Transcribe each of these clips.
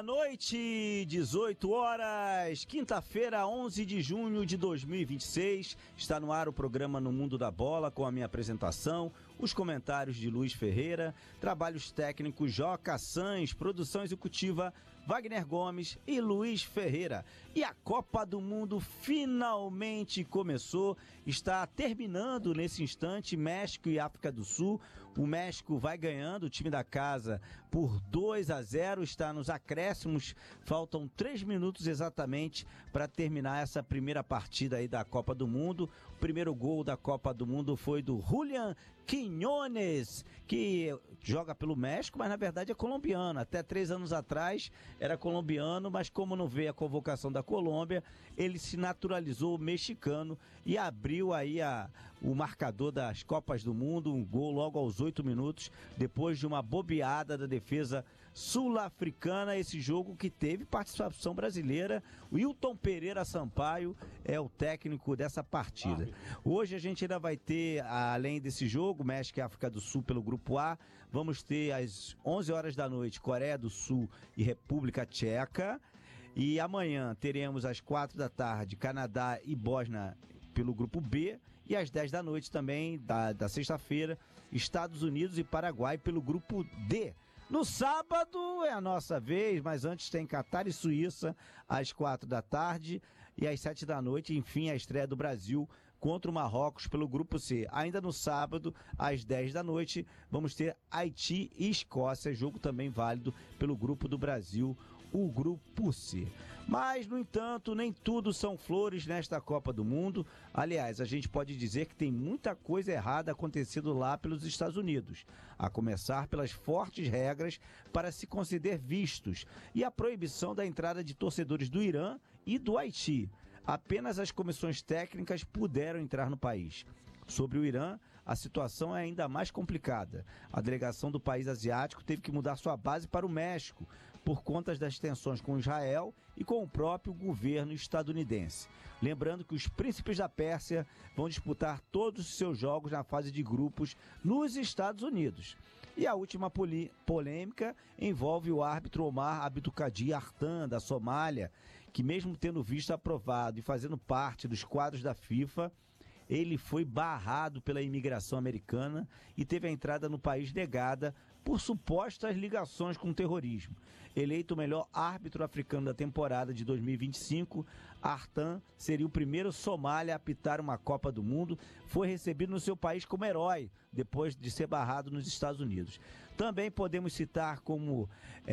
Boa noite, 18 horas, quinta-feira, 11 de junho de 2026. Está no ar o programa No Mundo da Bola, com a minha apresentação, os comentários de Luiz Ferreira, trabalhos técnicos Joca Sans, produção executiva Wagner Gomes e Luiz Ferreira. E a Copa do Mundo finalmente começou, está terminando nesse instante, México e África do Sul. O México vai ganhando, o time da casa, por 2-0, está nos acréscimos, faltam 3 minutos exatamente para terminar essa primeira partida aí da Copa do Mundo. O primeiro gol da Copa do Mundo foi do Julián Quiñones, que joga pelo México, mas na verdade é colombiano. Até 3 anos atrás era colombiano, mas como não veio a convocação da Colômbia, ele se naturalizou mexicano e abriu aí o marcador das Copas do Mundo, um gol logo aos 8 minutos, depois de uma bobeada da defesa sul-africana. Esse jogo que teve participação brasileira, o Wilton Pereira Sampaio é o técnico dessa partida. Hoje a gente ainda vai ter, além desse jogo, México e África do Sul pelo Grupo A, vamos ter às 11 horas da noite Coreia do Sul e República Tcheca, e amanhã teremos às 4 da tarde Canadá e Bósnia pelo Grupo B, e às 10 da noite também, da sexta-feira, Estados Unidos e Paraguai pelo Grupo D. No sábado é a nossa vez, mas antes tem Catar e Suíça às 4 da tarde e às 7 da noite, enfim, a estreia do Brasil contra o Marrocos pelo Grupo C. Ainda no sábado, às 10 da noite, vamos ter Haiti e Escócia, jogo também válido pelo Grupo do Brasil, o Grupo C. Mas, no entanto, nem tudo são flores nesta Copa do Mundo. Aliás, a gente pode dizer que tem muita coisa errada acontecendo lá pelos Estados Unidos, a começar pelas fortes regras para se conceder vistos e a proibição da entrada de torcedores do Irã e do Haiti. Apenas as comissões técnicas puderam entrar no país. Sobre o Irã, a situação é ainda mais complicada. A delegação do país asiático teve que mudar sua base para o México, por conta das tensões com Israel e com o próprio governo estadunidense. Lembrando que os príncipes da Pérsia vão disputar todos os seus jogos na fase de grupos nos Estados Unidos. E a última polêmica envolve o árbitro Omar Abdulkadir Artan, da Somália, que mesmo tendo visto aprovado e fazendo parte dos quadros da FIFA, ele foi barrado pela imigração americana e teve a entrada no país negada por supostas ligações com o terrorismo. Eleito o melhor árbitro africano da temporada de 2025, Artan seria o primeiro somália a apitar uma Copa do Mundo. Foi recebido no seu país como herói, depois de ser barrado nos Estados Unidos. Também podemos citar como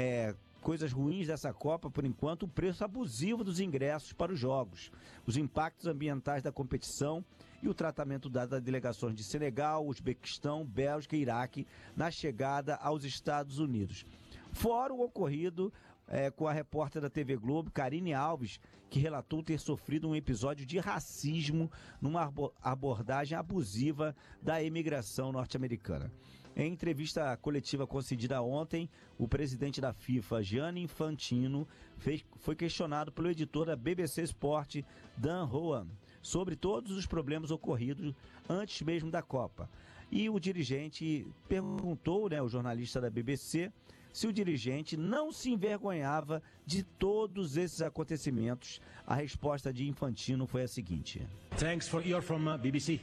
coisas ruins dessa Copa, por enquanto, o preço abusivo dos ingressos para os jogos, os impactos ambientais da competição e o tratamento dado a delegações de Senegal, Uzbequistão, Bélgica e Iraque na chegada aos Estados Unidos. Fora o ocorrido com a repórter da TV Globo, Karine Alves, que relatou ter sofrido um episódio de racismo numa abordagem abusiva da imigração norte-americana. Em entrevista coletiva concedida ontem, o presidente da FIFA, Gianni Infantino, foi questionado pelo editor da BBC Sport, Dan Roan, sobre todos os problemas ocorridos antes mesmo da Copa. E o dirigente perguntou, o jornalista da BBC, se o dirigente não se envergonhava de todos esses acontecimentos. A resposta de Infantino foi a seguinte: You're from BBC.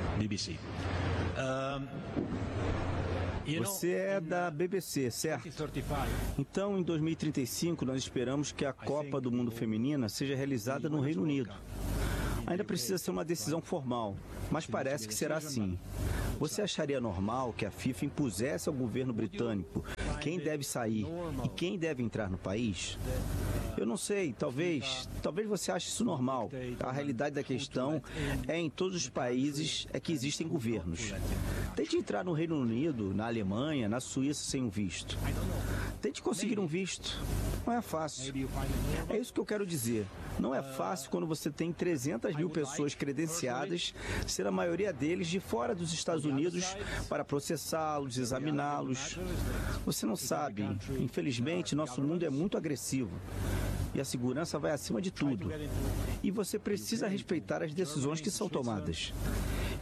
Você é da BBC, certo? Então, em 2035, nós esperamos que a Copa do Mundo Feminina seja realizada no Reino Unido. Ainda precisa ser uma decisão formal, mas parece que será assim. Você acharia normal que a FIFA impusesse ao governo britânico quem deve sair e quem deve entrar no país? Eu não sei, talvez você ache isso normal. A realidade da questão em todos os países é que existem governos. Tente entrar no Reino Unido, na Alemanha, na Suíça sem um visto. Tente conseguir um visto. Não é fácil. É isso que eu quero dizer. Não é fácil quando você tem 300 mil pessoas credenciadas, ser a maioria deles de fora dos Estados Unidos, para processá-los, examiná-los. Você não sabe. Infelizmente, nosso mundo é muito agressivo. E a segurança vai acima de tudo. E você precisa respeitar as decisões que são tomadas. E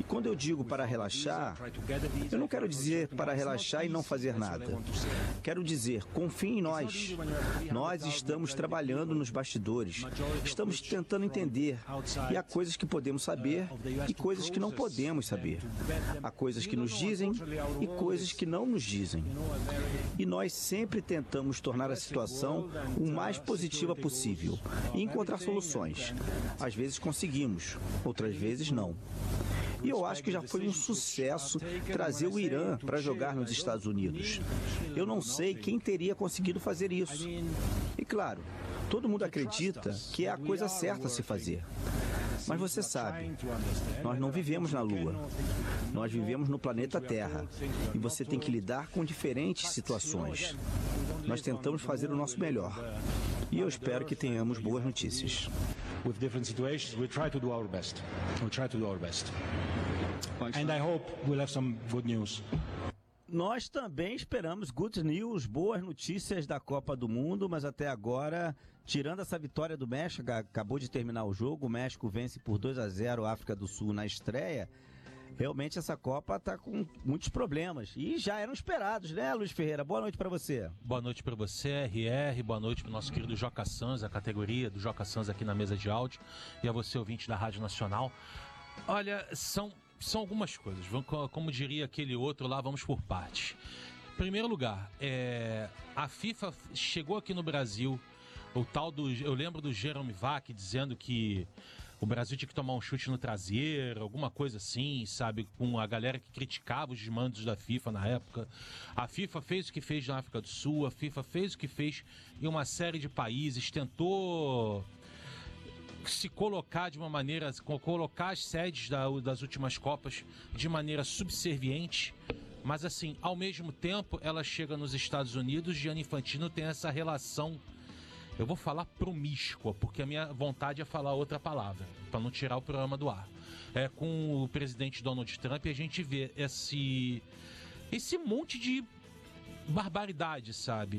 quando eu digo para relaxar, eu não quero dizer para relaxar e não fazer nada. Quero dizer, confie em nós. Nós estamos trabalhando nos bastidores. Estamos tentando entender. E há coisas que podemos saber e coisas que não podemos saber. Há coisas que nos dizem e coisas que não nos dizem. E nós sempre tentamos tornar a situação o mais positiva possível e encontrar soluções. Às vezes conseguimos, outras vezes não. E eu acho que já foi um sucesso trazer o Irã para jogar nos Estados Unidos. Eu não sei quem teria conseguido fazer isso. E claro, todo mundo acredita que é a coisa certa a se fazer. Mas você sabe, nós não vivemos na Lua. Nós vivemos no planeta Terra. E você tem que lidar com diferentes situações. Nós tentamos fazer o nosso melhor. E eu espero que tenhamos boas notícias. With different situations, we try to do our best. We try to do our best. And I hope we'll have some good news. Nós também esperamos good news, boas notícias da Copa do Mundo, mas até agora, tirando essa vitória do México, acabou de terminar o jogo, o México vence por 2-0 a África do Sul na estreia. Realmente essa Copa está com muitos problemas e já eram esperados, né, Luiz Ferreira? Boa noite para você. Boa noite para você, RR. Boa noite para o nosso querido Joca Sans, a categoria do Joca Sans aqui na mesa de áudio. E a você, ouvinte da Rádio Nacional. Olha, são algumas coisas. Como diria aquele outro lá, vamos por partes. Em primeiro lugar, a FIFA chegou aqui no Brasil, eu lembro do Jerome Vac dizendo que o Brasil tinha que tomar um chute no traseiro, alguma coisa assim, sabe? Com a galera que criticava os desmandos da FIFA na época. A FIFA fez o que fez na África do Sul, a FIFA fez o que fez em uma série de países, tentou se colocar de uma maneira, colocar as sedes das últimas Copas de maneira subserviente. Mas assim, ao mesmo tempo, ela chega nos Estados Unidos, Gianni Infantino tem essa relação, eu vou falar promíscua, porque a minha vontade é falar outra palavra, para não tirar o programa do ar. Com o presidente Donald Trump, e a gente vê esse monte de barbaridade, sabe?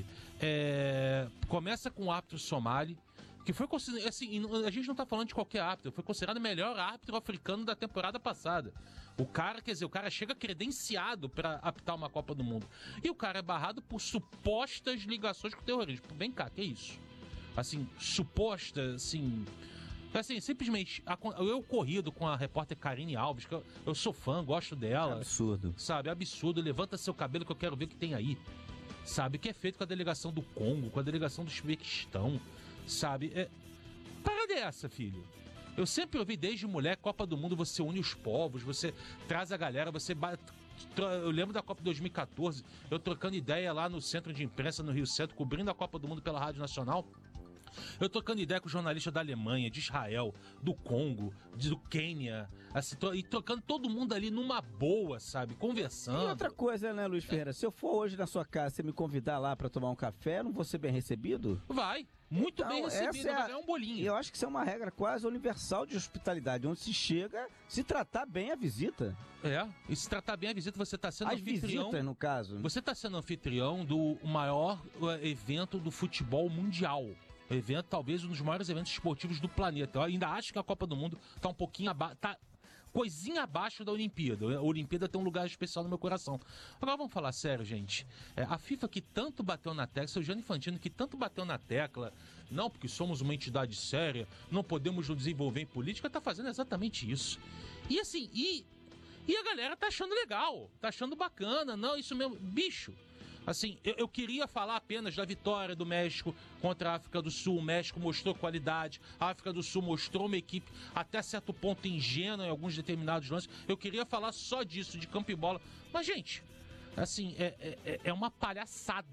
Começa com o árbitro somali, que foi considerado, assim, a gente não está falando de qualquer árbitro, foi considerado o melhor árbitro africano da temporada passada. O cara chega credenciado para apitar uma Copa do Mundo. E o cara é barrado por supostas ligações com o terrorismo. Vem cá, que é isso? Assim, suposta, assim, simplesmente, eu corrido com a repórter Karine Alves, que eu sou fã, gosto dela. Absurdo. Sabe, absurdo, levanta seu cabelo que eu quero ver o que tem aí. Sabe, o que é feito com a delegação do Congo, com a delegação do Uzbequistão, sabe, parada é essa, filho? Eu sempre ouvi desde moleque, Copa do Mundo, você une os povos, você traz a galera, eu lembro da Copa de 2014, eu trocando ideia lá no centro de imprensa no Rio Centro, cobrindo a Copa do Mundo pela Rádio Nacional. Eu trocando ideia com jornalista da Alemanha, de Israel, do Congo, do Quênia, assim, e trocando todo mundo ali numa boa, sabe? Conversando. E outra coisa, né, Luiz Ferreira? Se eu for hoje na sua casa, você me convidar lá para tomar um café, não vou ser bem recebido? Vai. Muito bem recebido, vai ganhar um bolinho. Eu acho que isso é uma regra quase universal de hospitalidade, onde se chega, se tratar bem a visita. E se tratar bem a visita, você está sendo anfitrião. As visitas, no caso. Você está sendo anfitrião do maior evento do futebol mundial. Evento, talvez um dos maiores eventos esportivos do planeta. Eu ainda acho que a Copa do Mundo está um pouquinho abaixo, tá coisinha abaixo da Olimpíada. A Olimpíada tem um lugar especial no meu coração. Agora vamos falar sério, gente. A FIFA que tanto bateu na tecla, o Gianni Infantino que tanto bateu na tecla, não porque somos uma entidade séria, não podemos nos desenvolver em política, tá fazendo exatamente isso. E assim, e a galera tá achando legal, tá achando bacana, não, isso mesmo, bicho. Assim, eu queria falar apenas da vitória do México contra a África do Sul. O México mostrou qualidade, a África do Sul mostrou uma equipe até certo ponto ingênua em alguns determinados lances. Eu queria falar só disso, de campo e bola. Mas, gente, assim, é uma palhaçada